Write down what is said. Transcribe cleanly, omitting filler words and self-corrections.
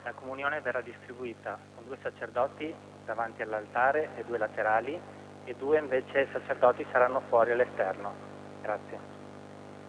La comunione verrà distribuita con 2 sacerdoti davanti all'altare e 2 laterali, e 2 invece sacerdoti saranno fuori all'esterno. Grazie.